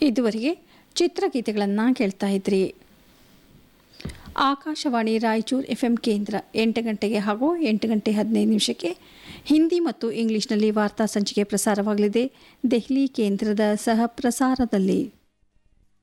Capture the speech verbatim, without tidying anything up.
ಇದುವರೆಗೆ ಚಿತ್ರಗೀತೆಗಳನ್ನು ಕೇಳ್ತಾ ಇದ್ರಿ. ಆಕಾಶವಾಣಿ ರಾಯಚೂರು ಎಫ್ ಎಂ ಕೇಂದ್ರ ಎಂಟು ಗಂಟೆಗೆ ಹಾಗೂ ಎಂಟು ಗಂಟೆ ಹದಿನೈದು ನಿಮಿಷಕ್ಕೆ ಹಿಂದಿ ಮತ್ತು ಇಂಗ್ಲಿಷ್ನಲ್ಲಿ ವಾರ್ತಾ ಸಂಚಿಕೆ ಪ್ರಸಾರವಾಗಲಿದೆ. ದೆಹಲಿ ಕೇಂದ್ರದ ಸಹ ಪ್ರಸಾರದಲ್ಲಿ.